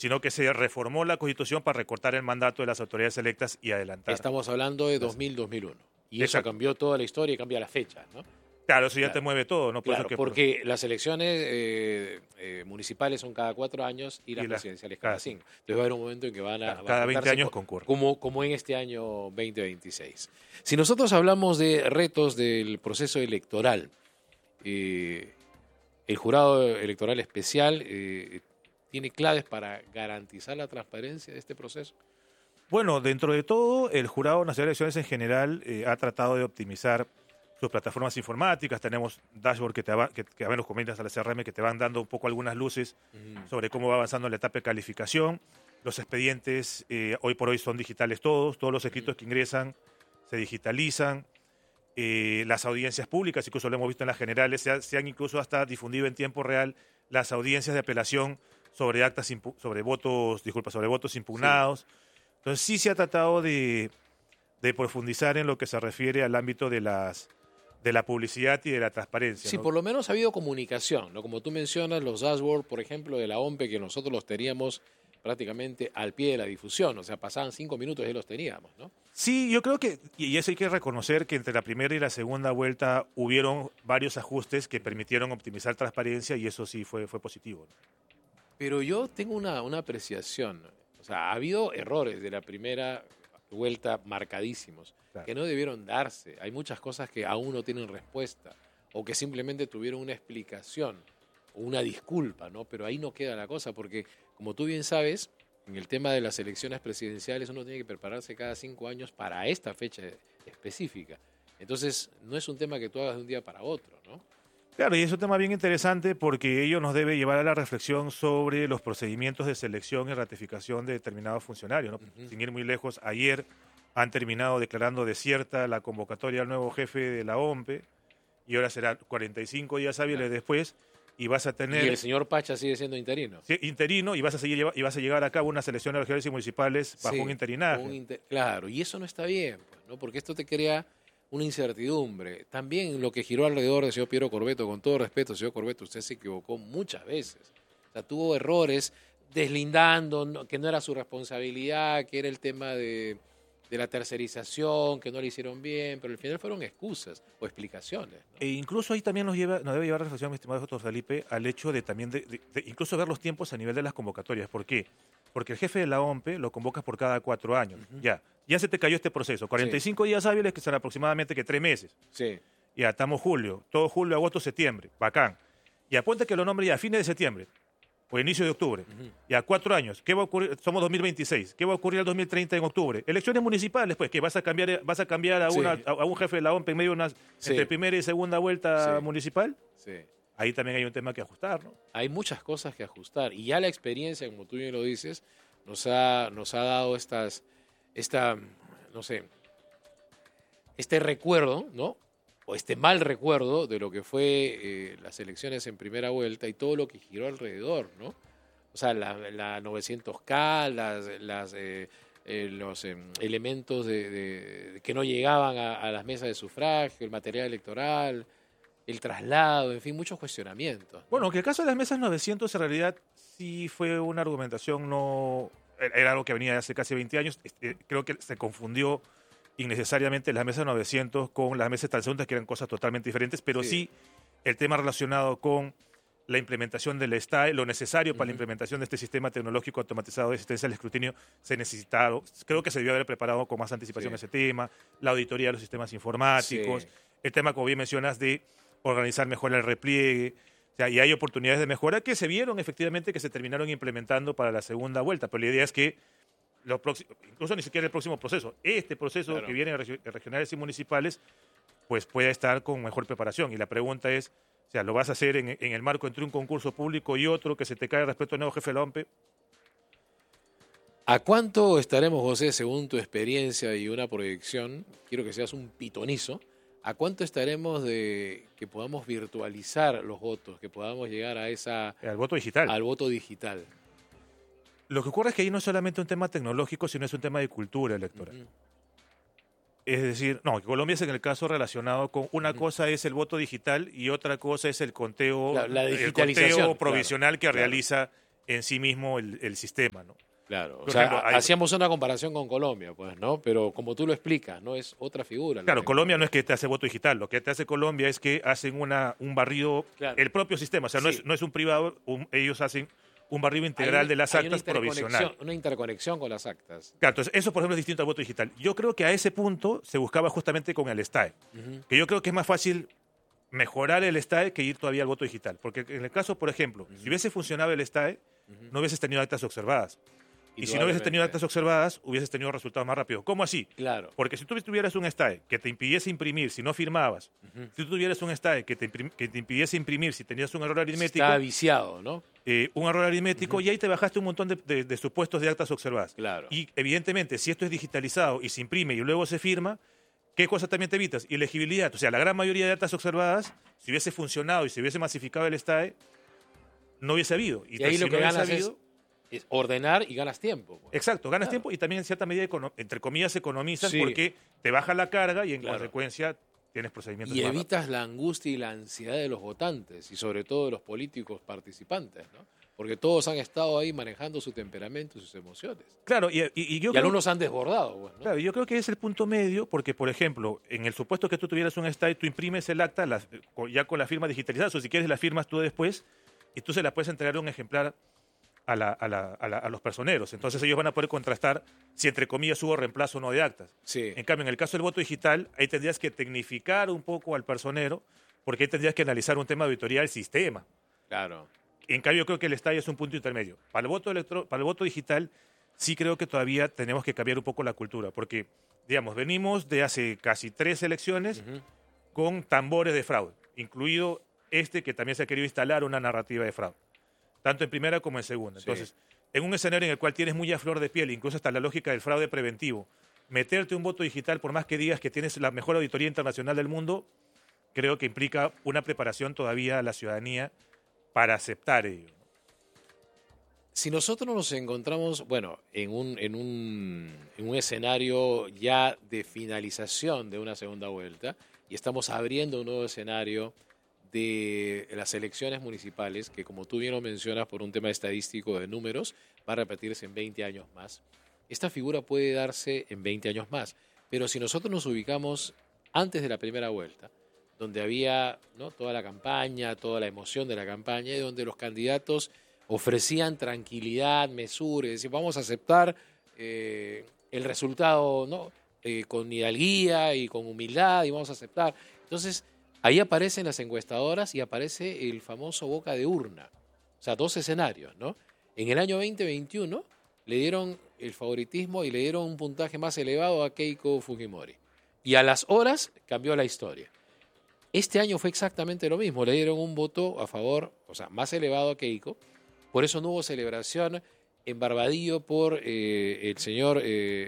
sino que se reformó la Constitución para recortar el mandato de las autoridades electas y adelantar. Estamos hablando de 2000-2001. Y eso Exacto. cambió toda la historia y cambia la fecha, ¿no? Claro, eso ya Claro. te mueve todo, ¿no? Por Claro, eso que, porque las elecciones municipales son cada 4 años y las Y las- presidenciales cada cada 5. Entonces va a haber un momento en que van a... claro, va a cada 20 juntarse años concurre. como en este año 2026. Si nosotros hablamos de retos del proceso electoral, el jurado electoral especial tiene claves para garantizar la transparencia de este proceso. Bueno, dentro de todo, el Jurado Nacional de Elecciones en general ha tratado de optimizar sus plataformas informáticas. Tenemos dashboard que van los comentarios a la CRM que te van dando un poco algunas luces sobre cómo va avanzando la etapa de calificación. Los expedientes hoy por hoy son digitales todos los escritos que ingresan se digitalizan. Las audiencias públicas, incluso lo hemos visto en las generales, se han incluso hasta difundido en tiempo real las audiencias de apelación sobre sobre votos impugnados. Entonces sí se ha tratado de profundizar en lo que se refiere al ámbito de la publicidad y de la transparencia. Sí, ¿no? por lo menos ha habido comunicación, ¿no? Como tú mencionas, los dashboards, por ejemplo, de la OMPE, que nosotros los teníamos prácticamente al pie de la difusión, o sea, pasaban 5 minutos y los teníamos, ¿no? Sí, yo creo que, y eso hay que reconocer que entre la primera y la segunda vuelta hubieron varios ajustes que permitieron optimizar transparencia y eso sí fue positivo, ¿no? Pero yo tengo una apreciación, o sea, ha habido errores de la primera vuelta marcadísimos, Claro. que no debieron darse. Hay muchas cosas que aún no tienen respuesta o que simplemente tuvieron una explicación o una disculpa, ¿no? Pero ahí no queda la cosa, porque como tú bien sabes, en el tema de las elecciones presidenciales uno tiene que prepararse cada 5 años para esta fecha específica. Entonces, no es un tema que tú hagas de un día para otro, ¿no? Claro, y es un tema bien interesante porque ello nos debe llevar a la reflexión sobre los procedimientos de selección y ratificación de determinados funcionarios, ¿no? Sin ir muy lejos, ayer han terminado declarando desierta la convocatoria al nuevo jefe de la OMPE y ahora será 45 días hábiles después y vas a tener Y el señor Pacha sigue siendo interino. interino y vas a llevar a cabo unas elecciones regionales y municipales bajo Sí, un interinaje. claro, y eso no está bien, pues, ¿no? Porque esto te crea una incertidumbre. También lo que giró alrededor del señor Piero Corbeto, con todo respeto, señor Corbeto, usted se equivocó muchas veces. O sea, tuvo errores deslindando que no era su responsabilidad, que era el tema de la tercerización, que no le hicieron bien, pero al final fueron excusas o explicaciones, ¿no? E incluso ahí también nos debe llevar a reflexión, mi estimado doctor Felipe, al hecho de también de incluso ver los tiempos a nivel de las convocatorias. ¿Por qué? Porque el jefe de la OMPE lo convocas por cada 4 años. Ya se te cayó este proceso. 45 días hábiles, que son aproximadamente 3 meses. Sí. Ya estamos todo julio, agosto, septiembre. Bacán. Y apunta que lo nombre ya a fines de septiembre o inicio de octubre. Ya 4 años. ¿Qué va a ocurrir? Somos 2026. ¿Qué va a ocurrir el 2030 en octubre? Elecciones municipales, pues, que vas a cambiar Sí. a un jefe de la OMPE en medio de entre primera y segunda vuelta Sí. municipal. Sí. Ahí también hay un tema que ajustar, ¿no? Hay muchas cosas que ajustar y ya la experiencia, como tú bien lo dices, nos ha dado no sé, este recuerdo, ¿no? O este mal recuerdo de lo que fue las elecciones en primera vuelta y todo lo que giró alrededor, ¿no? O sea, la 900K, los elementos que no llegaban a las mesas de sufragio, el material electoral, el traslado, en fin, muchos cuestionamientos, ¿no? Bueno, que el caso de las mesas 900 en realidad sí fue una argumentación, no era algo que venía de hace casi 20 años. Creo que se confundió innecesariamente las mesas 900 con las mesas transeúntes, que eran cosas totalmente diferentes, pero sí el tema relacionado con la implementación del STAE, lo necesario para la implementación de este sistema tecnológico automatizado de asistencia al escrutinio, se necesitaba. Creo que se debió haber preparado con más anticipación ese tema, la auditoría de los sistemas informáticos, el tema, como bien mencionas, de organizar mejor el repliegue. O sea, y hay oportunidades de mejora que se vieron efectivamente, que se terminaron implementando para la segunda vuelta, pero la idea es que incluso ni siquiera el próximo proceso, este proceso Claro. que viene de regionales y municipales, pues pueda estar con mejor preparación. Y la pregunta es, o sea, ¿lo vas a hacer en el marco entre un concurso público y otro, que se te cae respecto al nuevo jefe de la OMPE? ¿A cuánto estaremos, José, según tu experiencia y una proyección? Quiero que seas un pitonizo. ¿A cuánto estaremos de que podamos virtualizar los votos, que podamos llegar a Al voto digital. al voto digital? Lo que ocurre es que ahí no es solamente un tema tecnológico, sino es un tema de cultura electoral. Es decir, no, Colombia es en el caso relacionado con una cosa es el voto digital y otra cosa es el conteo, La el digitalización, conteo provisional que claro. realiza en sí mismo el sistema, ¿no? Claro, o Por sea, ejemplo, hacíamos una comparación con Colombia, pues, ¿no? Pero como tú lo explicas, ¿no? Es otra figura. Claro, Colombia no es que te hace voto digital, lo que te hace Colombia es que hacen un barrido, Claro. el propio sistema, o sea, Sí. no es un privado, ellos hacen un barrido integral de las Hay una actas provisional. una interconexión con las actas. Claro, entonces eso, por ejemplo, es distinto al voto digital. Yo creo que a ese punto se buscaba justamente con el STAE, Ujú. que yo creo que es más fácil mejorar el STAE que ir todavía al voto digital. Porque en el caso, por ejemplo, si hubiese funcionado el STAE, no hubieses tenido actas observadas. Y si no hubieses tenido actas observadas, hubieses tenido resultados más rápidos. ¿Cómo así? Claro. Porque si tú tuvieras un STAE que te impidiese imprimir si no firmabas, si tú tuvieras un STAE que te impidiese imprimir si tenías un error aritmético, Está viciado, ¿no? un error aritmético, y ahí te bajaste un montón de supuestos de actas observadas. Claro. Y evidentemente, si esto es digitalizado y se imprime y luego se firma, ¿qué cosa también te evitas? Ilegibilidad. O sea, la gran mayoría de actas observadas, si hubiese funcionado y se hubiese masificado el STAE, no hubiese habido. Y ahí si lo no que hubiese ganas habido, es ordenar y ganas tiempo, pues. exacto, ganas Claro. tiempo y también en cierta medida, entre comillas, economizas Sí. porque te baja la carga y en Claro. consecuencia tienes procedimientos Y más evitas la angustia y la ansiedad de los votantes y sobre todo de los políticos participantes, ¿no? Porque todos han estado ahí manejando su temperamento y sus emociones. Claro, y yo Y creo, algunos han desbordado, pues, ¿no? claro, yo creo que es el punto medio porque, por ejemplo, en el supuesto que tú tuvieras un STAE, tú imprimes el acta ya con la firma digitalizada, o si quieres la firmas tú después y tú se la puedes entregar un ejemplar a los personeros. Entonces ellos van a poder contrastar si, entre comillas, hubo reemplazo o no de actas. Sí. En cambio, en el caso del voto digital, ahí tendrías que tecnificar un poco al personero porque ahí tendrías que analizar un tema de auditoría del sistema. Claro. En cambio, yo creo que el estadio es un punto intermedio. Para el voto digital, sí creo que todavía tenemos que cambiar un poco la cultura, porque, digamos, venimos de hace casi 3 elecciones Ujú. con tambores de fraude, incluido este que también se ha querido instalar una narrativa de fraude, tanto en primera como en segunda. Sí. Entonces, en un escenario en el cual tienes muy a flor de piel, incluso hasta la lógica del fraude preventivo, meterte un voto digital, por más que digas que tienes la mejor auditoría internacional del mundo, creo que implica una preparación todavía a la ciudadanía para aceptar ello. Si nosotros nos encontramos, bueno, en un escenario ya de finalización de una segunda vuelta y estamos abriendo un nuevo escenario de las elecciones municipales, que como tú bien lo mencionas por un tema estadístico de números, va a repetirse en 20 años más. Esta figura puede darse en 20 años más, pero si nosotros nos ubicamos antes de la primera vuelta, donde había, ¿no?, toda la campaña, toda la emoción de la campaña, y donde los candidatos ofrecían tranquilidad, mesura, y decían, vamos a aceptar el resultado, ¿no?, con hidalguía y con humildad, y vamos a aceptar. Entonces, ahí aparecen las encuestadoras y aparece el famoso boca de urna. O sea, 2 escenarios, ¿no? En el año 2021 le dieron el favoritismo y le dieron un puntaje más elevado a Keiko Fujimori. Y a las horas cambió la historia. Este año fue exactamente lo mismo. Le dieron un voto a favor, o sea, más elevado a Keiko. Por eso no hubo celebración en Barbadillo por el señor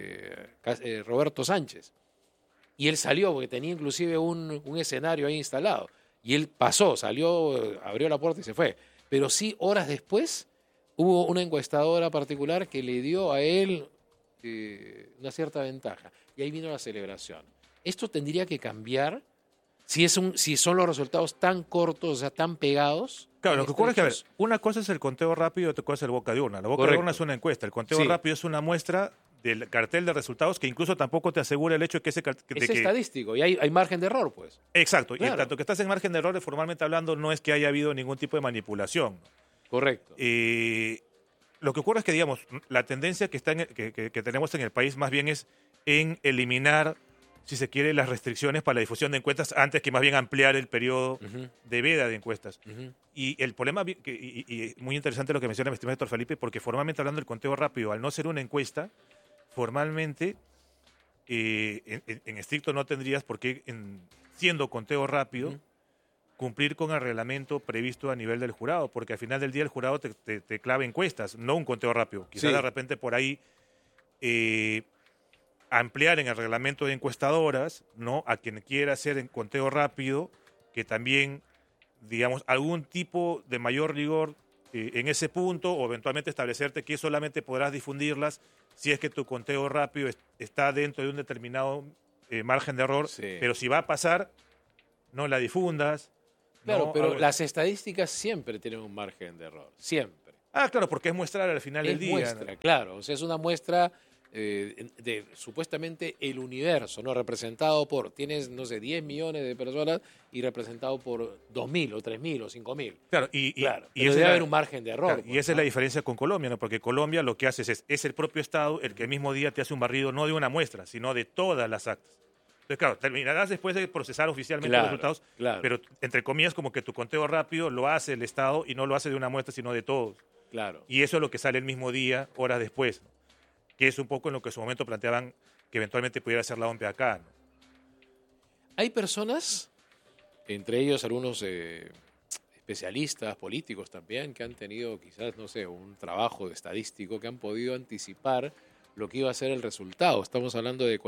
Roberto Sánchez. Y él salió porque tenía inclusive un escenario ahí instalado. Y él pasó, salió, abrió la puerta y se fue. Pero sí, horas después, hubo una encuestadora particular que le dio a él una cierta ventaja. Y ahí vino la celebración. Esto tendría que cambiar si son los resultados tan cortos, o sea, tan pegados. Claro, lo que ocurre es que, a ver, estrechos. una cosa es el conteo rápido y otra cosa es el boca de urna. La boca de Correcto. urna es una encuesta, el conteo Sí. rápido es una muestra del cartel de resultados que incluso tampoco te asegura el hecho de que ese cartel... Es estadístico y hay margen de error, pues. Exacto, y Claro. en tanto que estás en margen de errores, formalmente hablando, no es que haya habido ningún tipo de manipulación. Correcto. Lo que ocurre es que, digamos, la tendencia que, que tenemos en el país más bien es en eliminar, si se quiere, las restricciones para la difusión de encuestas antes que más bien ampliar el periodo Ujú, de veda de encuestas. ujú. Y el problema, y muy interesante lo que menciona mi estimado doctor Felipe, porque formalmente hablando del conteo rápido, al no ser una encuesta, formalmente, en estricto no tendrías por qué, siendo conteo rápido, Ujú. cumplir con el reglamento previsto a nivel del jurado, porque al final del día el jurado te clava encuestas, no un conteo rápido. Quizás Sí. de repente por ahí ampliar en el reglamento de encuestadoras, ¿no?, a quien quiera hacer en conteo rápido, que también, digamos, algún tipo de mayor rigor en ese punto, o eventualmente establecerte que solamente podrás difundirlas si es que tu conteo rápido está dentro de un determinado margen de error, Sí. pero si va a pasar, no la difundas. Claro, ¿no? pero Algo- las estadísticas siempre tienen un margen de error, siempre. Ah, claro, porque es muestral al final del Es día. muestra, ¿no? claro. O sea, es una muestra de supuestamente el universo, ¿no? Representado por, tienes, no sé, 10 millones de personas y representado por 2.000 o 3.000 o 5.000. Claro, Claro, y pero esa debe es haber un margen de error. claro, y Pues, esa es ¿no? la diferencia con Colombia, ¿no? Porque Colombia lo que hace es el propio Estado el que el mismo día te hace un barrido no de una muestra, sino de todas las actas. Entonces, claro, terminarás después de procesar oficialmente Claro, los resultados, claro. pero entre comillas como que tu conteo rápido lo hace el Estado y no lo hace de una muestra, sino de todos. Claro. Y eso es lo que sale el mismo día, horas después, ¿no? Que es un poco en lo que en su momento planteaban que eventualmente pudiera ser la OMP acá, ¿no? Hay personas, entre ellos algunos especialistas políticos también, que han tenido quizás, no sé, un trabajo de estadístico, que han podido anticipar lo que iba a ser el resultado. Estamos hablando de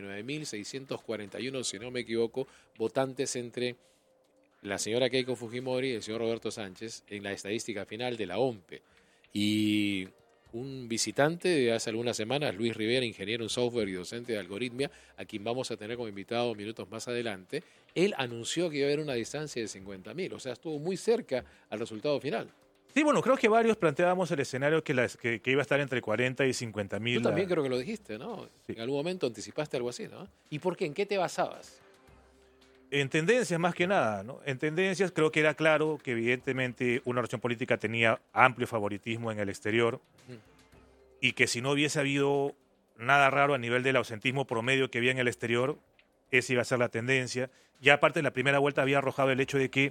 49.641, si no me equivoco, votantes entre la señora Keiko Fujimori y el señor Roberto Sánchez en la estadística final de la OMPE. Y un visitante de hace algunas semanas, Luis Rivera, ingeniero en software y docente de algoritmia, a quien vamos a tener como invitado minutos más adelante, él anunció que iba a haber una distancia de 50.000, o sea, estuvo muy cerca al resultado final. Sí, bueno, creo que varios planteábamos el escenario que iba a estar entre 40 y 50 Tú mil. también creo que lo dijiste, ¿no? Sí. En algún momento anticipaste algo así, ¿no? ¿Y por qué? ¿En qué te basabas? En tendencias más que nada, ¿no? En tendencias creo que era claro que evidentemente una organización política tenía amplio favoritismo en el exterior Ujú. y que si no hubiese habido nada raro a nivel del ausentismo promedio que había en el exterior, esa iba a ser la tendencia. Ya aparte la primera vuelta había arrojado el hecho de que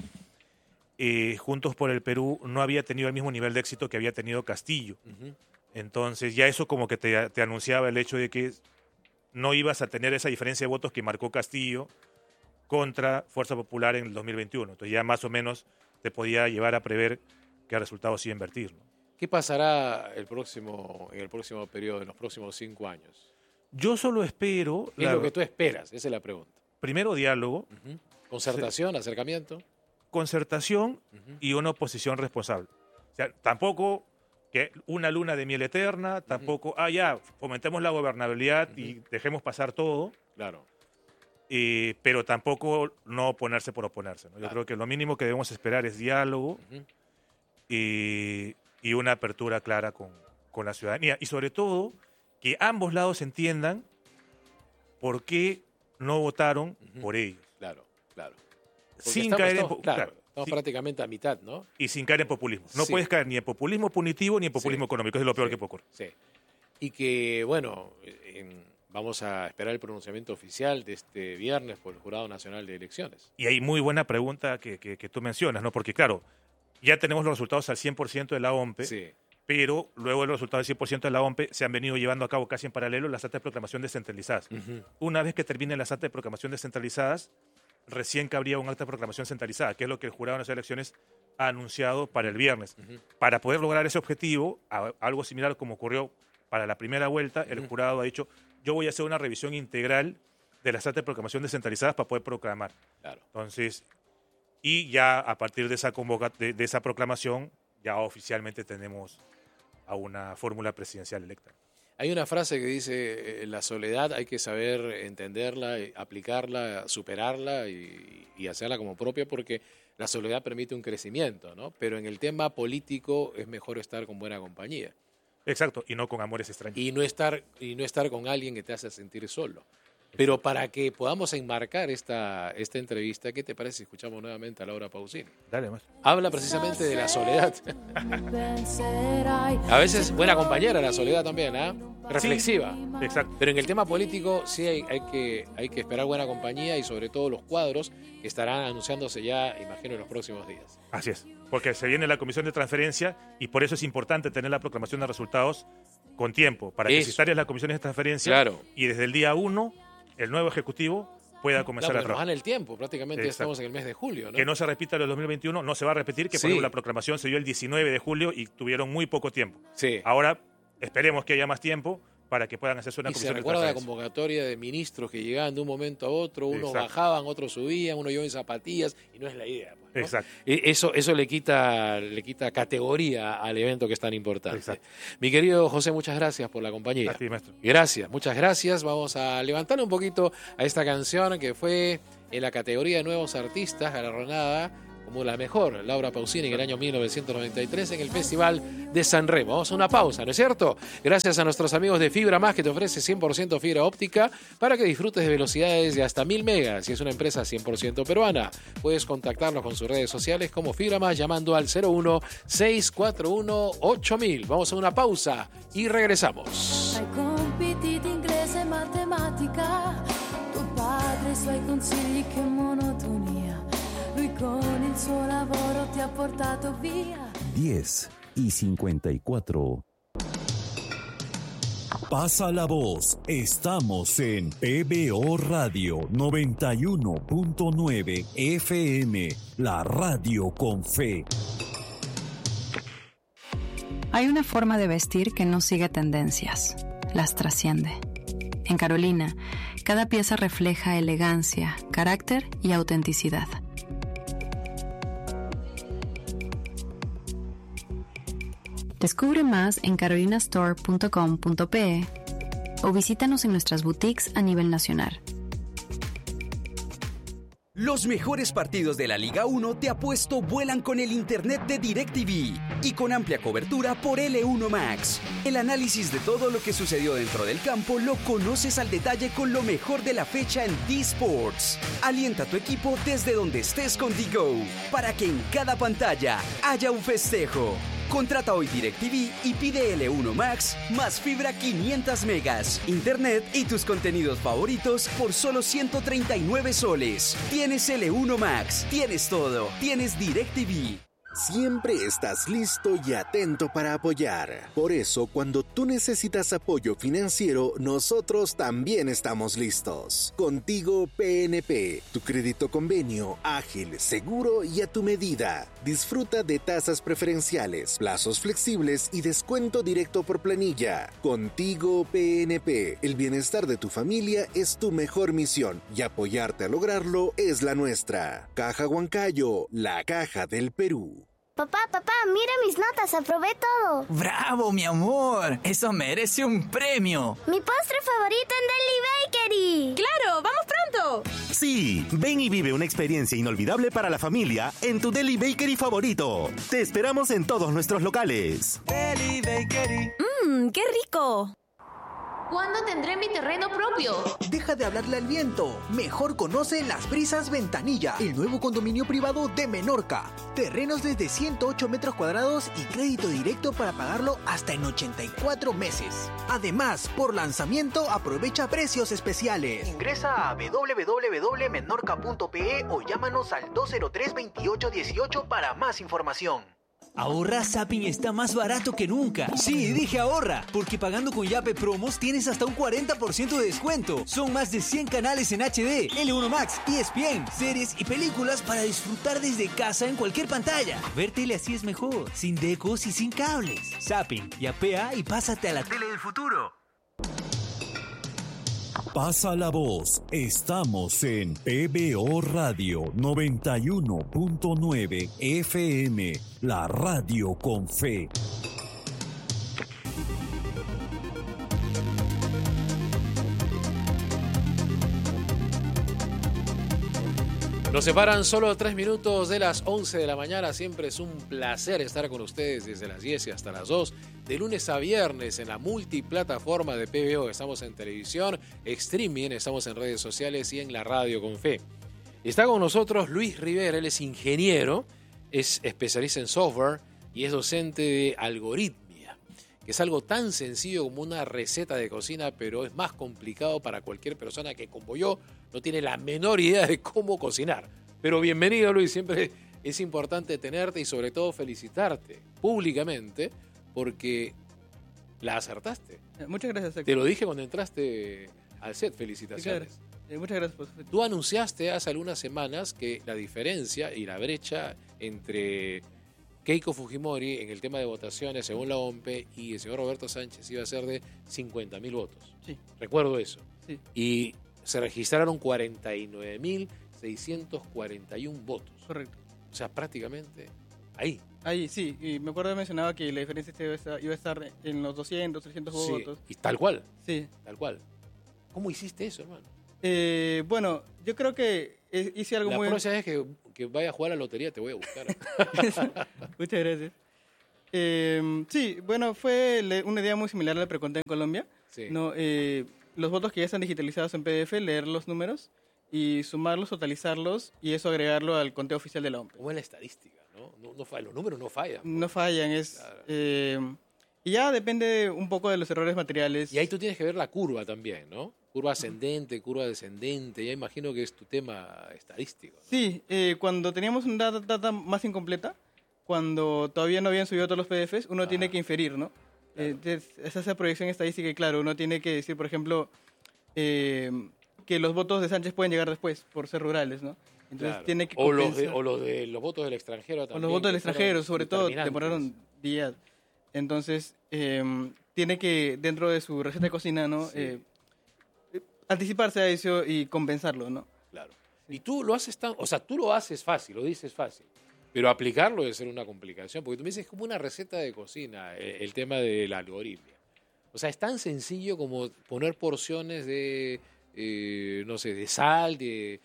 Juntos por el Perú no había tenido el mismo nivel de éxito que había tenido Castillo. Ujú. Entonces ya eso como que te anunciaba el hecho de que no ibas a tener esa diferencia de votos que marcó Castillo contra Fuerza Popular en el 2021. Entonces ya más o menos te podía llevar a prever que el resultado sí invertir, ¿no? ¿Qué pasará en el próximo periodo, en los próximos 5 años? Yo solo espero, ¿Qué es lo que tú esperas? Esa es la pregunta. primero diálogo, Ujú. Concertación, acercamiento. concertación Ujú. y una oposición responsable. O sea, tampoco que una luna de miel eterna, tampoco, ya, fomentemos la gobernabilidad y dejemos pasar todo, Claro. pero tampoco no oponerse por oponerse, ¿no? Yo Claro. creo que lo mínimo que debemos esperar es diálogo Ujú. y una apertura clara con la ciudadanía. Y sobre todo, que ambos lados entiendan por qué no votaron Ujú. por ellos. Claro, claro. Porque Sin estamos, caer en estamos- claro, estamos sí, prácticamente a mitad, ¿no? y sin caer en populismo. No Sí. puedes caer ni en populismo punitivo ni en populismo Sí. económico. Eso es lo peor Sí. que puede ocurrir. Sí. Y que, bueno, vamos a esperar el pronunciamiento oficial de este viernes por el Jurado Nacional de Elecciones. Y hay muy buena pregunta que tú mencionas, ¿no? Porque, claro, ya tenemos los resultados al 100% de la OMPE, Sí. pero luego de los resultados al 100% de la OMPE se han venido llevando a cabo casi en paralelo las actas de proclamación descentralizadas. Ujú. Una vez que terminen las actas de proclamación descentralizadas, recién cabría un acta de proclamación centralizada, que es lo que el Jurado Nacional de Elecciones ha anunciado para el viernes. Ujú. Para poder lograr ese objetivo, algo similar como ocurrió para la primera vuelta, el Ujú. jurado ha dicho, yo voy a hacer una revisión integral de las actas de proclamación descentralizadas para poder proclamar. Claro. Entonces, y ya a partir de esa, de esa proclamación, ya oficialmente tenemos a una fórmula presidencial electa. Hay una frase que dice, la soledad hay que saber entenderla, aplicarla, superarla y hacerla como propia porque la soledad permite un crecimiento, ¿no? Pero en el tema político es mejor estar con buena compañía Exacto, y no con amores extraños. y no estar con alguien que te hace sentir solo. Pero para que podamos enmarcar esta entrevista, ¿qué te parece si escuchamos nuevamente a Laura Pausini? Dale, más. Habla precisamente de la soledad. A veces buena compañera la soledad también, ¿ah? Reflexiva. Exacto. Pero en el tema político sí hay que esperar buena compañía y sobre todo los cuadros que estarán anunciándose ya, imagino, en los próximos días. Así es, porque se viene la comisión de transferencia y por eso es importante tener la proclamación de resultados con tiempo, para que Eso. si están las comisiones de transferencia Claro. y desde el día 1 el nuevo ejecutivo pueda comenzar Claro, a nos trabajar. gana el tiempo, prácticamente ya Exacto. estamos en el mes de julio, ¿no? Que no se repita lo del 2021, no se va a repetir, que Sí. por ejemplo la proclamación se dio el 19 de julio y tuvieron muy poco tiempo. Sí. Ahora esperemos que haya más tiempo para que puedan hacerse una Y se comisión de recuerda la transferencia. convocatoria de ministros que llegaban de un momento a otro, unos Exacto. bajaban, otros subían, uno iba en zapatillas, y no es la idea. Pues, ¿no? Exacto. Eso le quita categoría al evento que es tan importante. Exacto. Mi querido José, muchas gracias por la compañía. A ti, maestro. Gracias, muchas gracias. Vamos a levantar un poquito a esta canción que fue en la categoría de nuevos artistas, galardonada como como la mejor Laura Pausini en el año 1993 en el Festival de San Remo. Vamos a una pausa, ¿no es cierto? Gracias a nuestros amigos de Fibra Más, que te ofrece 100% fibra óptica para que disfrutes de velocidades de hasta 1000 megas. Y es una empresa 100% peruana. Puedes contactarlos con sus redes sociales como Fibra Más llamando al 01-641-8000. Vamos a una pausa y regresamos. Hai compiti di inglese e matematica, tuo padre i suoi consigli, che monotonia, lui con il suo lavoro ti ha portato via. 10:54. Pasa la voz, estamos en PBO Radio 91.9 FM, la radio con fe. Hay una forma de vestir que no sigue tendencias, las trasciende. En Carolina, cada pieza refleja elegancia, carácter y autenticidad. Descubre más en carolinastore.com.pe o visítanos en nuestras boutiques a nivel nacional. Los mejores partidos de la Liga 1 te apuesto vuelan con el internet de DirecTV y con amplia cobertura por L1 Max. El análisis de todo lo que sucedió dentro del campo lo conoces al detalle con lo mejor de la fecha en D-Sports. Alienta a tu equipo desde donde estés con DGO para que en cada pantalla haya un festejo. Contrata hoy DirecTV y pide L1 Max más fibra 500 megas, internet y tus contenidos favoritos por solo 139 soles. Tienes L1 Max, tienes todo, tienes DirecTV. Siempre estás listo y atento para apoyar. Por eso, cuando tú necesitas apoyo financiero, nosotros también estamos listos. Contigo PNP, tu crédito convenio, ágil, seguro y a tu medida. Disfruta de tasas preferenciales, plazos flexibles y descuento directo por planilla. Contigo PNP, el bienestar de tu familia es tu mejor misión y apoyarte a lograrlo es la nuestra. Caja Huancayo, la caja del Perú. Papá, mira mis notas, aprobé todo. ¡Bravo, mi amor! ¡Eso merece un premio! Mi postre favorito en Deli Bakery. ¡Claro! ¡Vamos pronto! Sí, ven y vive una experiencia inolvidable para la familia en tu Deli Bakery favorito. Te esperamos en todos nuestros locales. Deli Bakery. ¡Qué rico! ¿Cuándo tendré mi terreno propio? Deja de hablarle al viento. Mejor conoce Las Brisas Ventanilla, el nuevo condominio privado de Menorca. Terrenos desde 108 metros cuadrados y crédito directo para pagarlo hasta en 84 meses. Además, por lanzamiento aprovecha precios especiales. Ingresa a www.menorca.pe o llámanos al 203-2818 para más información. Ahorra Zapping está más barato que nunca. Sí, dije ahorra, porque pagando con Yape Promos tienes hasta un 40% de descuento. Son más de 100 canales en HD, L1 Max, ESPN, series y películas para disfrutar desde casa en cualquier pantalla. Ver tele así es mejor, sin decos y sin cables. Zapping, yapea y pásate a la tele del futuro. Pasa la voz, estamos en PBO Radio 91.9 FM, la radio con fe. Nos separan solo 3 minutos de las 11 de la mañana. Siempre es un placer estar con ustedes desde las 10 y hasta las 2, de lunes a viernes en la multiplataforma de PBO. Estamos en televisión, streaming, estamos en redes sociales y en la radio con fe. Está con nosotros Luis Rivera, él es ingeniero, es especialista en software y es docente de algoritmia, que es algo tan sencillo como una receta de cocina, pero es más complicado para cualquier persona que, como yo, no tiene la menor idea de cómo cocinar. Pero bienvenido, Luis, siempre es importante tenerte y sobre todo felicitarte públicamente porque la acertaste. Muchas gracias, Héctor. Te lo dije cuando entraste al set, felicitaciones. Muchas gracias por Tú anunciaste hace algunas semanas que la diferencia y la brecha entre Keiko Fujimori en el tema de votaciones según la OMP y el señor Roberto Sánchez iba a ser de 50.000 votos. Sí. Recuerdo eso. Sí. Y se registraron 49.641 votos. Correcto. O sea, prácticamente ahí. Ahí, sí. Y me acuerdo que mencionaba que la diferencia iba a estar en los 200, 300 votos. Y tal cual. Sí. Tal cual. ¿Cómo hiciste eso, hermano? Bueno, yo creo que hice algo la muy... próxima vez que vaya a jugar a la lotería te voy a buscar. Muchas gracias. Sí, bueno, fue una idea muy similar a la que conté en Colombia. Sí. ¿No? Los votos que ya están digitalizados en PDF, leer los números y sumarlos, totalizarlos y eso agregarlo al conteo oficial de la OMP. Como es la estadística, ¿no? Los números no fallan. No fallan, Claro. Y ya depende un poco de los errores materiales. Y ahí tú tienes que ver la curva también, ¿no? Curva ascendente, curva descendente. Ya imagino que es tu tema estadístico, ¿no? Sí, cuando teníamos una data más incompleta, cuando todavía no habían subido todos los PDFs, uno tiene que inferir, ¿no? Claro. Es esa proyección estadística y claro, uno tiene que decir, por ejemplo, que los votos de Sánchez pueden llegar después por ser rurales, ¿no? Entonces Claro. tiene que o los votos del extranjero también. O los votos del extranjero, sobre todo, demoraron días. Entonces, tiene que, dentro de su receta de cocina, ¿no? Sí. Anticiparse a eso y compensarlo, ¿no? Claro. Y tú lo haces tú lo haces fácil, lo dices fácil. Pero aplicarlo debe ser una complicación, porque tú me dices como una receta de cocina, el tema de la algoritmia. O sea, es tan sencillo como poner porciones de, no sé, de sal, de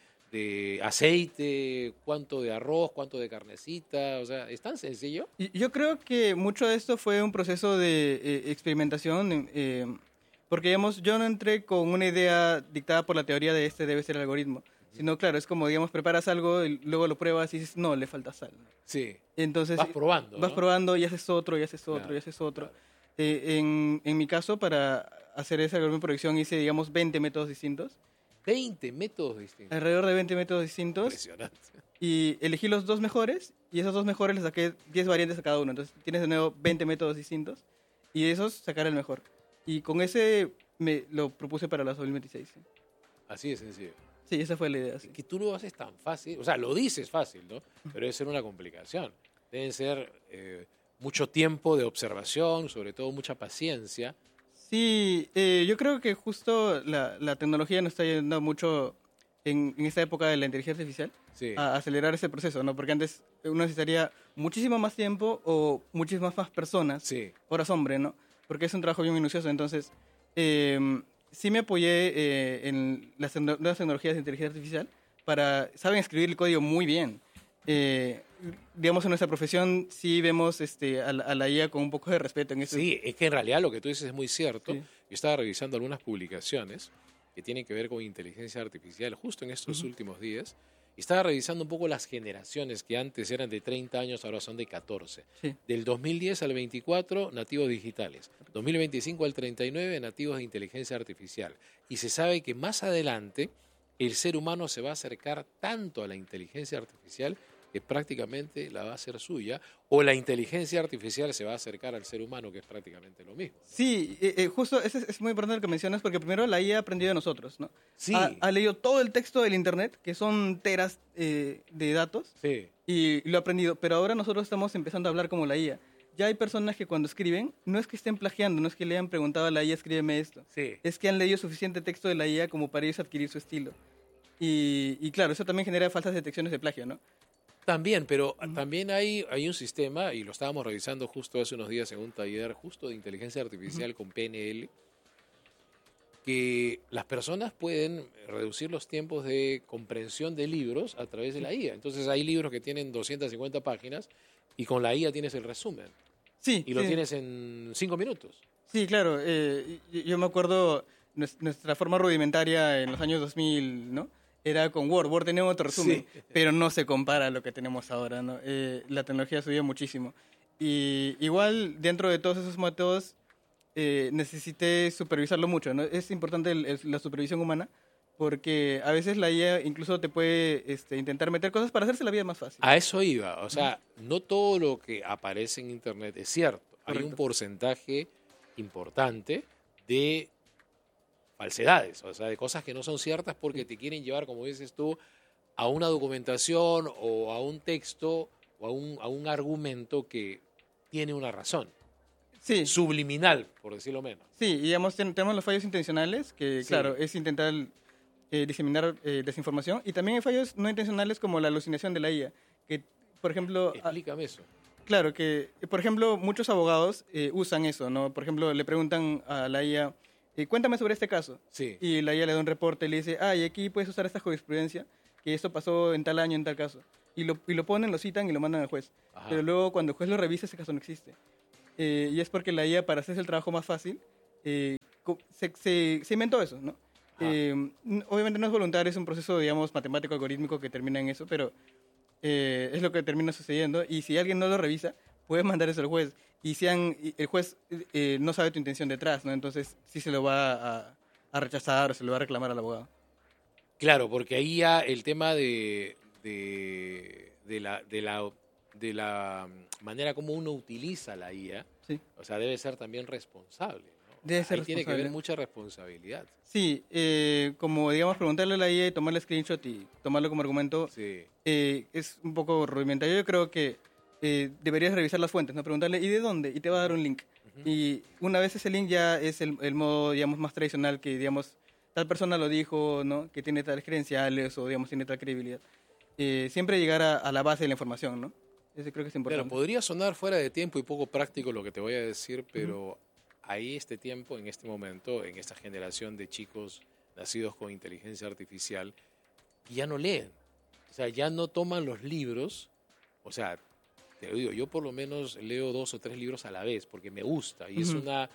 aceite, cuánto de arroz, cuánto de carnecita, o sea, es tan sencillo. Y yo creo que mucho de esto fue un proceso de experimentación, porque digamos, yo no entré con una idea dictada por la teoría de este debe ser el algoritmo, sino claro, es como, digamos, preparas algo y luego lo pruebas y dices, no, le falta sal. Sí. Entonces, vas probando, Vas ¿no? probando y haces otro, y haces otro, Claro, y haces otro. claro. En mi caso, para hacer ese algoritmo de proyección hice, digamos, 20 métodos distintos. 20 métodos distintos. Alrededor de 20 métodos distintos. Impresionante. Y elegí los 2 mejores, y esos 2 mejores les saqué 10 variantes a cada uno. Entonces tienes de nuevo 20 métodos distintos, y de esos sacar el mejor. Y con ese me lo propuse para la 2026. ¿Sí? Así de sencillo. Sí, esa fue la idea. Sí. Que tú lo haces tan fácil, o sea, lo dices fácil, ¿no? Pero debe ser una complicación. Deben ser mucho tiempo de observación, sobre todo mucha paciencia. Sí, yo creo que justo la tecnología nos está ayudando mucho en esta época de la inteligencia artificial a acelerar ese proceso, ¿no? Porque antes uno necesitaría muchísimo más tiempo o muchísimas más personas, horas hombre, ¿no? Porque es un trabajo bien minucioso. Entonces, sí me apoyé en las nuevas tecnologías de inteligencia artificial saben escribir el código muy bien. Digamos, en nuestra profesión sí vemos a la IA con un poco de respeto. Sí, es que en realidad lo que tú dices es muy cierto. Sí. Yo estaba revisando algunas publicaciones que tienen que ver con inteligencia artificial justo en estos últimos días. Y estaba revisando un poco las generaciones que antes eran de 30 años, ahora son de 14. Sí. Del 2010 al 24, nativos digitales. 2025 al 39, nativos de inteligencia artificial. Y se sabe que más adelante el ser humano se va a acercar tanto a la inteligencia artificial que prácticamente la va a hacer suya, o la inteligencia artificial se va a acercar al ser humano, que es prácticamente lo mismo. Sí, justo es muy importante lo que mencionas, porque primero la IA ha aprendido de nosotros, ¿no? Sí. Ha leído todo el texto del Internet, que son teras de datos, y lo ha aprendido, pero ahora nosotros estamos empezando a hablar como la IA. Ya hay personas que cuando escriben, no es que estén plagiando, no es que le hayan preguntado a la IA, escríbeme esto. Sí. Es que han leído suficiente texto de la IA como para ellos adquirir su estilo. Y claro, eso también genera falsas detecciones de plagio, ¿no? También, pero también hay un sistema, y lo estábamos revisando justo hace unos días en un taller justo de inteligencia artificial con PNL, que las personas pueden reducir los tiempos de comprensión de libros a través de la IA. Entonces hay libros que tienen 250 páginas y con la IA tienes el resumen. Sí. Y lo tienes en 5 minutos. Sí, claro. Yo me acuerdo nuestra forma rudimentaria en los años 2000, ¿no? Era con Word. Word tenía otro resumen, pero no se compara a lo que tenemos ahora, ¿no? La tecnología subió muchísimo. Y igual, dentro de todos esos métodos, necesité supervisarlo mucho, ¿no? Es importante la supervisión humana, porque a veces la IA incluso te puede intentar meter cosas para hacerse la vida más fácil. A eso iba. O sea, no todo lo que aparece en Internet es cierto. Correcto. Hay un porcentaje importante de falsedades, o sea, de cosas que no son ciertas porque te quieren llevar, como dices tú, a una documentación o a un texto o a un argumento que tiene una razón. Sí. Subliminal, por decirlo menos. Sí, y digamos, tenemos los fallos intencionales, que claro, es intentar diseminar desinformación, y también hay fallos no intencionales como la alucinación de la IA, que, por ejemplo... Explícame eso. Claro, que, por ejemplo, muchos abogados usan eso, ¿no? Por ejemplo, le preguntan a la IA, cuéntame sobre este caso. Sí. Y la IA le da un reporte y le dice, y aquí puedes usar esta jurisprudencia, que esto pasó en tal año, en tal caso. Y lo ponen, lo citan y lo mandan al juez. Ajá. Pero luego cuando el juez lo revisa, ese caso no existe. Y es porque la IA, para hacerse el trabajo más fácil, se inventó eso, ¿no? Obviamente no es voluntario, es un proceso, digamos, matemático, algorítmico que termina en eso, pero es lo que termina sucediendo. Y si alguien no lo revisa, puede mandar eso al juez. Y si el juez no sabe tu intención detrás, ¿no? Entonces sí se lo va a rechazar o se lo va a reclamar al abogado. Claro, porque ahí ya el tema de la manera como uno utiliza la IA, sí. O sea, debe ser también responsable, ¿no? Debe ser ahí tiene que haber mucha responsabilidad. Sí, como digamos preguntarle a la IA y tomarle screenshot y tomarlo como argumento, sí. Es un poco rudimentario. Yo creo que deberías revisar las fuentes, ¿no? Preguntarle, ¿y de dónde? Y te va a dar un link. Y una vez ese link ya es el modo, digamos, más tradicional que, digamos, tal persona lo dijo, ¿no? Que tiene tales credenciales o, digamos, tiene tal credibilidad. Siempre llegar a la base de la información, ¿no? Eso creo que es importante. Claro, podría sonar fuera de tiempo y poco práctico lo que te voy a decir, pero ahí este tiempo, en este momento, en esta generación de chicos nacidos con inteligencia artificial, ya no leen. O sea, ya no toman los libros. O sea, te lo digo, yo por lo menos leo 2 o 3 libros a la vez porque me gusta y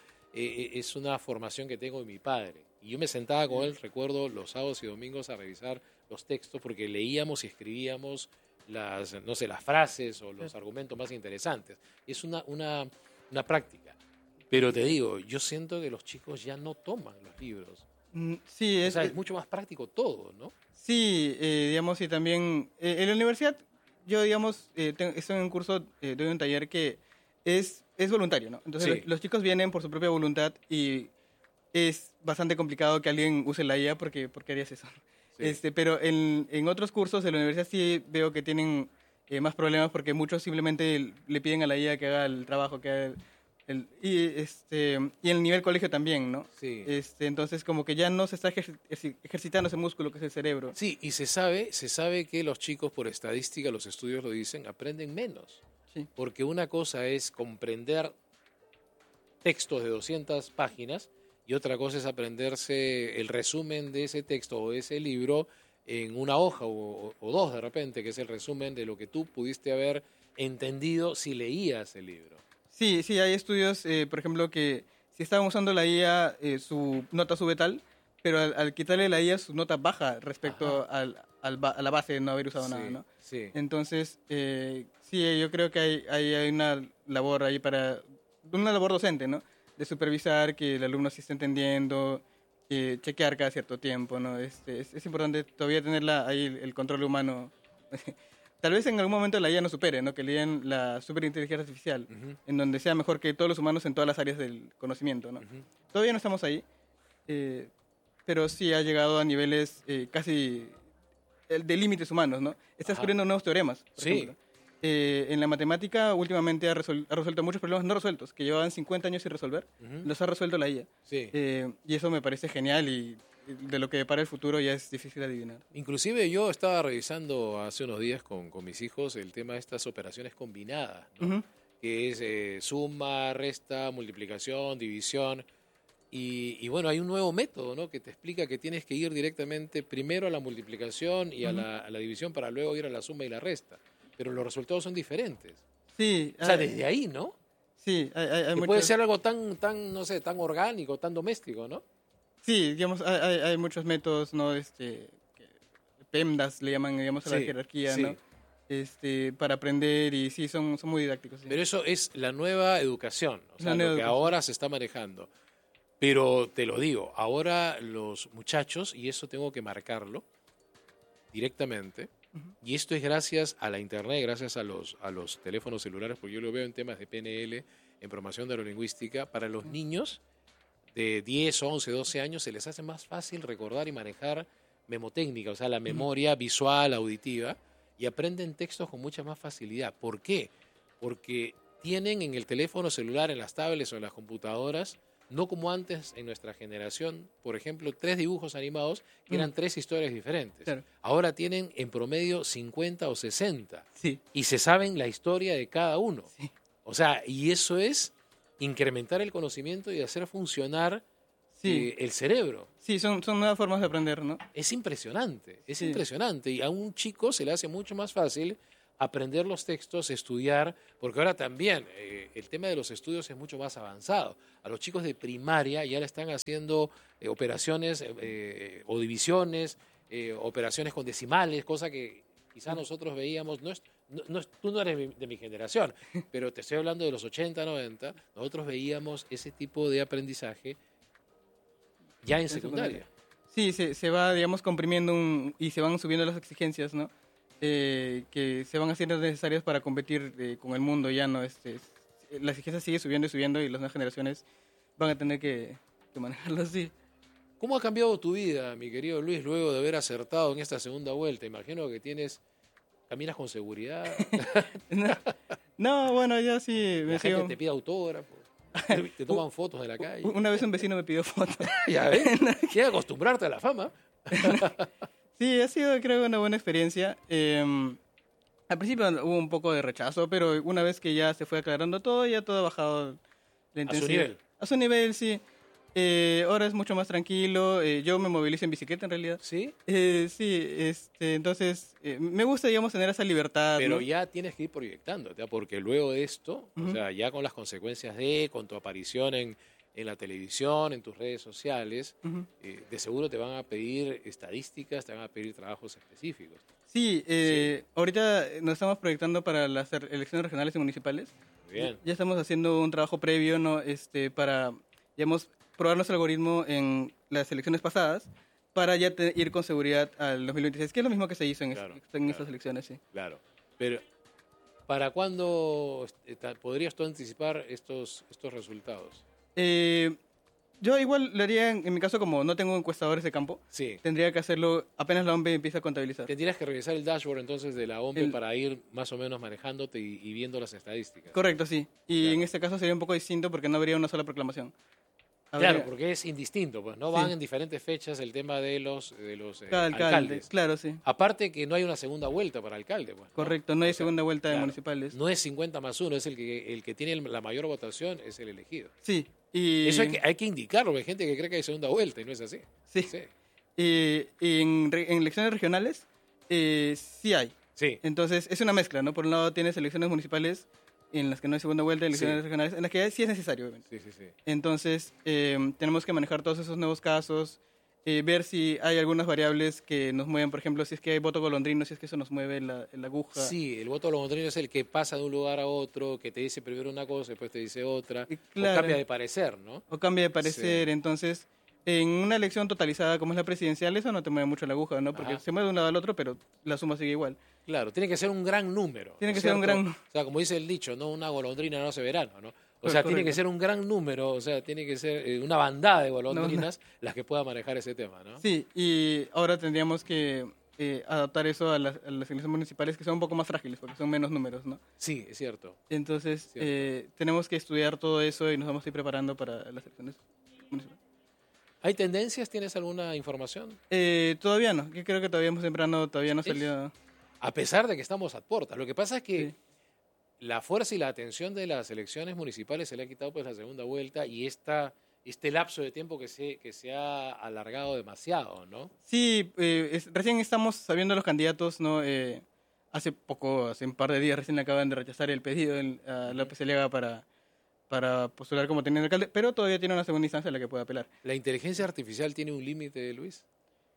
es una formación que tengo de mi padre. Y yo me sentaba con él, recuerdo, los sábados y domingos a revisar los textos porque leíamos y escribíamos las frases o los argumentos más interesantes. Es una práctica. Pero te digo, yo siento que los chicos ya no toman los libros. Sí, o sea, es mucho más práctico todo, ¿no? Sí, digamos, y también en la universidad, yo, digamos, estoy en un curso, doy un taller que es voluntario, ¿no? Entonces los chicos vienen por su propia voluntad y es bastante complicado que alguien use la IA porque harías eso. Sí. Pero en otros cursos de la universidad sí veo que tienen más problemas porque muchos simplemente le piden a la IA que haga el trabajo, que haga y en el nivel colegio también, ¿no? Sí. Entonces como que ya no se está ejercitando ese músculo que es el cerebro. Sí, y se sabe que los chicos, por estadística, los estudios lo dicen, aprenden menos. Sí. Porque una cosa es comprender textos de 200 páginas y otra cosa es aprenderse el resumen de ese texto o de ese libro en una hoja o 2 de repente, que es el resumen de lo que tú pudiste haber entendido si leías el libro. Sí, hay estudios, por ejemplo, que si estaban usando la IA, su nota sube tal, pero al quitarle la IA, su nota baja respecto a la base de no haber usado nada, ¿no? Sí. Entonces, sí, yo creo que hay una labor ahí una labor docente, ¿no? De supervisar que el alumno sí esté entendiendo, chequear cada cierto tiempo, ¿no? Es importante todavía tener ahí el control humano. Tal vez en algún momento la IA nos supere, ¿no? Que le den la superinteligencia artificial, en donde sea mejor que todos los humanos en todas las áreas del conocimiento, ¿no? Todavía no estamos ahí, pero sí ha llegado a niveles casi de límites humanos, ¿no? Está descubriendo nuevos teoremas, por ejemplo. En la matemática últimamente ha resuelto muchos problemas no resueltos, que llevaban 50 años sin resolver, los ha resuelto la IA. Sí. Y eso me parece genial y de lo que depara el futuro ya es difícil adivinar. Inclusive yo estaba revisando hace unos días con mis hijos el tema de estas operaciones combinadas, ¿no? Que es suma, resta, multiplicación, división. Y bueno, hay un nuevo método, ¿no? Que te explica que tienes que ir directamente primero a la multiplicación y a la división para luego ir a la suma y la resta. Pero los resultados son diferentes. Sí. O sea, desde ahí, ¿no? Sí. Hay puede ser algo tan orgánico, tan doméstico, ¿no? Sí, digamos, hay muchos métodos, ¿no? PEMDAS le llaman, digamos, a la jerarquía, ¿no? Para aprender y sí, son muy didácticos. Sí. Pero eso es la nueva educación, o sea, lo que ahora se está manejando. Pero te lo digo, ahora los muchachos, y eso tengo que marcarlo directamente, y esto es gracias a la internet, gracias a los teléfonos celulares, porque yo lo veo en temas de PNL, en programación neurolingüística, para los niños de 10, 11, 12 años se les hace más fácil recordar y manejar memotécnica, o sea, la memoria visual, auditiva, y aprenden textos con mucha más facilidad. ¿Por qué? Porque tienen en el teléfono celular, en las tablets o en las computadoras, no como antes en nuestra generación, por ejemplo, 3 dibujos animados que eran 3 historias diferentes. Claro. Ahora tienen en promedio 50 o 60 sí. Y se saben la historia de cada uno. Sí. O sea, y eso es incrementar el conocimiento y hacer funcionar el cerebro. Sí, son nuevas formas de aprender, ¿no? Es impresionante, impresionante. Y a un chico se le hace mucho más fácil aprender los textos, estudiar, porque ahora también el tema de los estudios es mucho más avanzado. A los chicos de primaria ya le están haciendo operaciones o divisiones, operaciones con decimales, cosa que quizás nosotros veíamos, tú no eres de mi generación, pero te estoy hablando de los 80, 90, nosotros veíamos ese tipo de aprendizaje ya en secundaria. Sí, se va, digamos, comprimiendo y se van subiendo las exigencias, ¿no? Que se van haciendo necesarias para competir con el mundo ya, ¿no? La exigencia sigue subiendo y subiendo y las nuevas generaciones van a tener que manejarlo así. ¿Cómo ha cambiado tu vida, mi querido Luis, luego de haber acertado en esta segunda vuelta? Imagino que caminas con seguridad. No, bueno, yo sí La gente te pide autógrafo, te toman fotos de la calle. Una vez un vecino me pidió fotos. Ya ves, quieres acostumbrarte a la fama. Sí, ha sido, creo, una buena experiencia. Al principio hubo un poco de rechazo, pero una vez que ya se fue aclarando todo, ya todo ha bajado la intensidad. ¿A su nivel? A su nivel, sí. Ahora es mucho más tranquilo. Yo me movilizo en bicicleta, en realidad. ¿Sí? Sí, entonces me gusta, digamos, tener esa libertad. Pero ¿no? ya tienes que ir proyectándote, porque luego de esto, o sea, ya con las consecuencias con tu aparición en la televisión, en tus redes sociales, de seguro te van a pedir estadísticas, te van a pedir trabajos específicos. Sí, ahorita nos estamos proyectando para las elecciones regionales y municipales. Bien. Ya estamos haciendo un trabajo previo, ¿no? Para, digamos, probar nuestro algoritmo en las elecciones pasadas para ya ir con seguridad al 2026, que es lo mismo que se hizo en estas elecciones, sí. Claro, pero ¿para cuándo podrías tú anticipar estos resultados? Yo igual lo haría, en mi caso, como no tengo encuestadores de campo, tendría que hacerlo apenas la OMPE empieza a contabilizar. Tendrías que revisar el dashboard entonces de la OMPE para ir más o menos manejándote y viendo las estadísticas. Correcto, sí. Y en este caso sería un poco distinto porque no habría una sola proclamación. Claro, porque es indistinto, pues no van en diferentes fechas el tema de los alcaldes. Claro, sí. Aparte que no hay una segunda vuelta para alcalde. Pues, correcto, no hay segunda vuelta de municipales. No es 50+1, es el que tiene la mayor votación, es el elegido. Sí. Eso hay que indicarlo, hay gente que cree que hay segunda vuelta y no es así. Sí. Y en elecciones regionales sí hay. Sí. Entonces es una mezcla, ¿no? Por un lado tienes elecciones municipales en las que no hay segunda vuelta, elecciones regionales, en las que sí es necesario, obviamente. Sí. Entonces, tenemos que manejar todos esos nuevos casos, ver si hay algunas variables que nos mueven, por ejemplo, si es que hay voto golondrino, si es que eso nos mueve la aguja. Sí, el voto golondrino es el que pasa de un lugar a otro, que te dice primero una cosa, después te dice otra, claro. O cambia de parecer, ¿no? O cambia de parecer, entonces... En una elección totalizada como es la presidencial, eso no te mueve mucho la aguja, ¿no? Porque se mueve de un lado al otro, pero la suma sigue igual. Claro, tiene que ser un gran número. Tiene que ser un gran número. O sea, como dice el dicho, no una golondrina no hace verano, ¿no? O sea, tiene que ser un gran número, o sea, tiene que ser una bandada de golondrinas las que pueda manejar ese tema, ¿no? Sí, y ahora tendríamos que adaptar eso a las elecciones municipales que son un poco más frágiles, porque son menos números, ¿no? Sí, es cierto. Entonces, tenemos que estudiar todo eso y nos vamos a ir preparando para las elecciones municipales. ¿Hay tendencias? ¿Tienes alguna información? Todavía no. Yo creo que todavía muy temprano, todavía no salió. A pesar de que estamos a puertas. Lo que pasa es que la fuerza y la atención de las elecciones municipales se le ha quitado pues la segunda vuelta y este lapso de tiempo que se ha alargado demasiado, ¿no? Sí, recién estamos sabiendo los candidatos, ¿no? Hace un par de días recién acaban de rechazar el pedido a López Aliaga para postular como teniente alcalde, pero todavía tiene una segunda instancia a la que puede apelar. ¿La inteligencia artificial tiene un límite, Luis?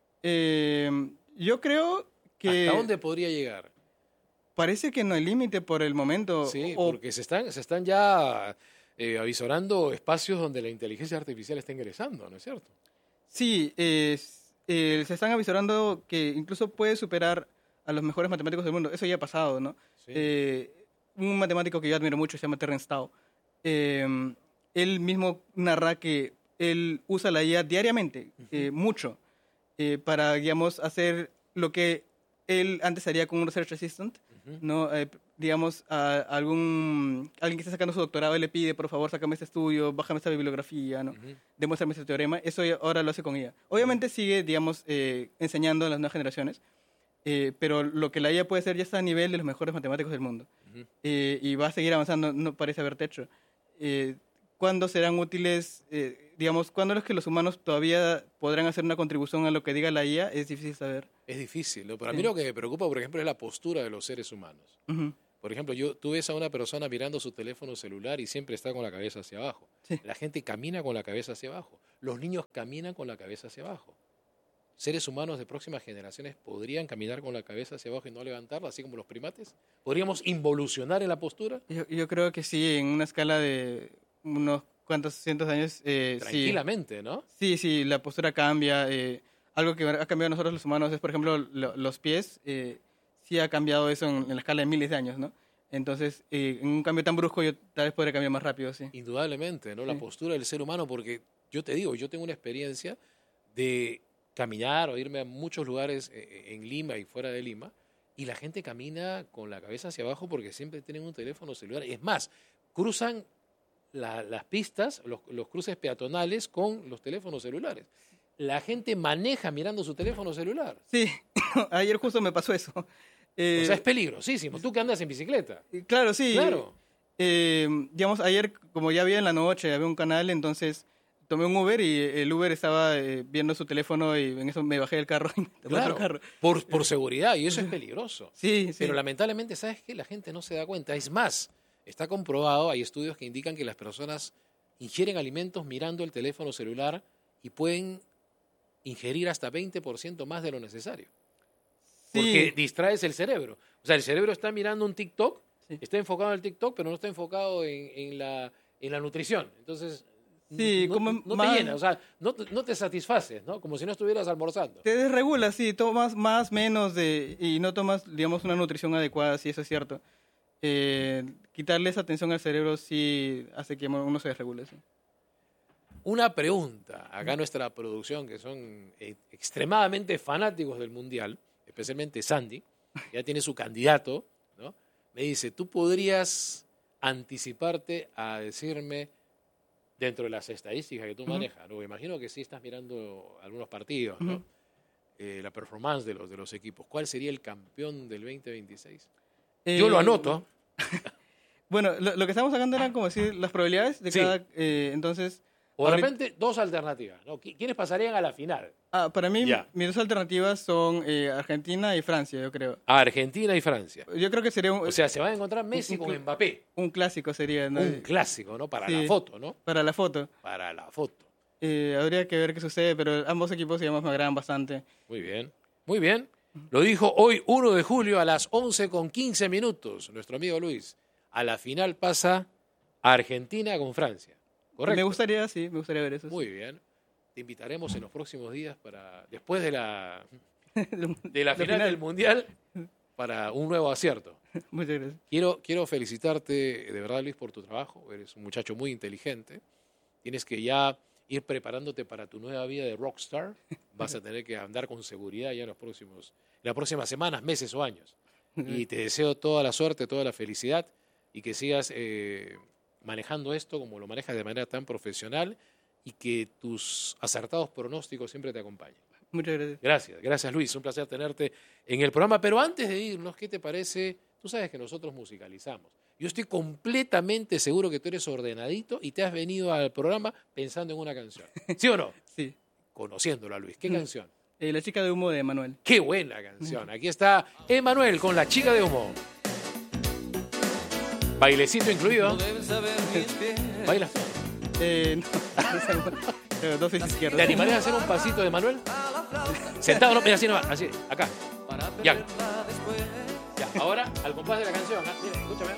Yo creo que... ¿Hasta dónde podría llegar? Parece que no hay límite por el momento. Sí, porque se están ya avisorando espacios donde la inteligencia artificial está ingresando, ¿no es cierto? Sí, se están avisorando que incluso puede superar a los mejores matemáticos del mundo. Eso ya ha pasado, ¿no? Sí. Un matemático que yo admiro mucho se llama Terence Tao. Él mismo narra que él usa la IA diariamente, mucho, para, digamos, hacer lo que él antes haría con un Research Assistant, ¿no? Digamos, a alguien que está sacando su doctorado, él le pide, por favor, sácame este estudio, bájame esta bibliografía, ¿no? Demuéstrame este teorema. Eso ahora lo hace con IA. Obviamente sigue, digamos, enseñando a las nuevas generaciones, pero lo que la IA puede hacer ya está a nivel de los mejores matemáticos del mundo. Y va a seguir avanzando, no parece haber techo. ¿Cuándo serán útiles? digamos, ¿cuándo es que los humanos todavía podrán hacer una contribución a lo que diga la IA? Es difícil saber. Es difícil, ¿no? Pero a mí lo que me preocupa, por ejemplo, es la postura de los seres humanos. Uh-huh. Por ejemplo, tú ves a una persona mirando su teléfono celular y siempre está con la cabeza hacia abajo. Sí. La gente camina con la cabeza hacia abajo. Los niños caminan con la cabeza hacia abajo. ¿Seres humanos de próximas generaciones podrían caminar con la cabeza hacia abajo y no levantarla, así como los primates? ¿Podríamos involucionar en la postura? Yo creo que sí, en una escala de unos cuantos cientos de años. Tranquilamente, sí. ¿no? Sí, la postura cambia. Algo que ha cambiado nosotros los humanos es, por ejemplo, los pies. Sí ha cambiado eso en la escala de miles de años, ¿no? Entonces, en un cambio tan brusco, yo tal vez podría cambiar más rápido, sí. Indudablemente, ¿no? Sí. La postura del ser humano, porque yo te digo, yo tengo una experiencia de caminar o irme a muchos lugares en Lima y fuera de Lima, y la gente camina con la cabeza hacia abajo porque siempre tienen un teléfono celular. Es más, cruzan las pistas, los cruces peatonales con los teléfonos celulares. La gente maneja mirando su teléfono celular. Sí, ayer justo me pasó eso. O sea, es peligrosísimo. Tú que andas en bicicleta. Claro, sí. Claro. Digamos, ayer, como ya había en la noche, había un canal, entonces tomé un Uber y el Uber estaba viendo su teléfono y en eso me bajé del carro y me tomé Claro, otro carro. por seguridad, y eso es peligroso. Sí. Pero lamentablemente, ¿sabes qué? La gente no se da cuenta. Es más, está comprobado, hay estudios que indican que las personas ingieren alimentos mirando el teléfono celular y pueden ingerir hasta 20% más de lo necesario. Porque distraes el cerebro. O sea, el cerebro está mirando un TikTok, está enfocado en el TikTok, pero no está enfocado en la nutrición. Entonces, no te llena, o sea, no te satisfaces, ¿no? Como si no estuvieras almorzando. Te desregulas, sí, tomas más, menos y no tomas, digamos, una nutrición adecuada, sí, eso es cierto. Quitarle esa atención al cerebro sí hace que uno se desregule, sí. Una pregunta, acá nuestra producción, que son extremadamente fanáticos del Mundial, especialmente Sandy, ya tiene su candidato, ¿no? Me dice, ¿tú podrías anticiparte a decirme, dentro de las estadísticas que tú manejas, ¿no? Me imagino que sí estás mirando algunos partidos, ¿no? La performance de los equipos, ¿cuál sería el campeón del 2026? Yo lo anoto. Bueno, lo que estamos sacando eran como decir las probabilidades de cada... entonces... O de repente, dos alternativas, ¿no? ¿Quiénes pasarían a la final? Para mí, mis dos alternativas son Argentina y Francia, yo creo. Argentina y Francia. Yo creo que sería O sea, se van a encontrar Messi con Mbappé. Un clásico sería, ¿no? Un clásico, ¿no? Para la foto, ¿no? Para la foto. Para la foto. Habría que ver qué sucede, pero ambos equipos, digamos, me agradan bastante. Muy bien, muy bien. Lo dijo hoy, 1 de julio, a las 11:15, nuestro amigo Luis. A la final pasa Argentina con Francia. ¿Correcto? Me gustaría ver eso. Muy bien. Te invitaremos en los próximos días después de la final del Mundial, para un nuevo acierto. Muchas gracias. Quiero felicitarte, de verdad, Luis, por tu trabajo. Eres un muchacho muy inteligente. Tienes que ya ir preparándote para tu nueva vida de rockstar. Vas a tener que andar con seguridad ya en las próximas semanas, meses o años. Y te deseo toda la suerte, toda la felicidad y que sigas manejando esto como lo manejas de manera tan profesional y que tus acertados pronósticos siempre te acompañen. Muchas gracias. Gracias Luis, un placer tenerte en el programa. Pero antes de irnos, ¿qué te parece? Tú sabes que nosotros musicalizamos. Yo estoy completamente seguro que tú eres ordenadito y te has venido al programa pensando en una canción. ¿Sí o no? Sí. Conociéndolo a Luis. ¿Qué canción? La chica de humo de Emanuel. ¡Qué buena canción! Aquí está Emanuel con La chica de humo. Bailecito incluido. ¿Bailas? No, dos izquierdas. ¿Te animarías a hacer un pasito de Manuel? Sentado, no, mira, así, no, así, acá. Ya. Ahora, al compás de la canción, ¿eh? Mira, escúchame.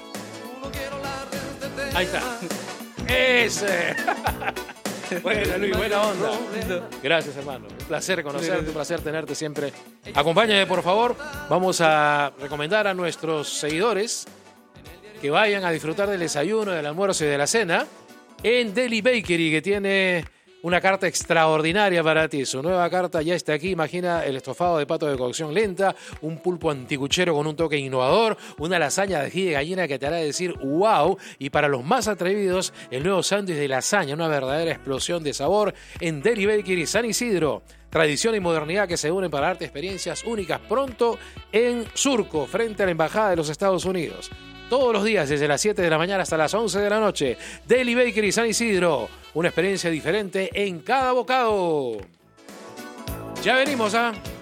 Ahí está. ¡Ese! Buena, Luis, buena onda. Gracias, hermano. Un placer conocerte, un placer tenerte siempre. Acompáñame, por favor. Vamos a recomendar a nuestros seguidores que vayan a disfrutar del desayuno, del almuerzo y de la cena en Deli Bakery, que tiene una carta extraordinaria para ti. Su nueva carta ya está aquí. Imagina el estofado de pato de cocción lenta, un pulpo anticuchero con un toque innovador, una lasaña de ají de gallina que te hará decir wow. Y para los más atrevidos, el nuevo sándwich de lasaña, una verdadera explosión de sabor en Deli Bakery San Isidro. Tradición y modernidad que se unen para darte experiencias únicas pronto en Surco, frente a la Embajada de los Estados Unidos. todos los días desde las 7 de la mañana hasta las 11 de la noche. Deli Bakery San Isidro, una experiencia diferente en cada bocado. Ya venimos, ¿ah?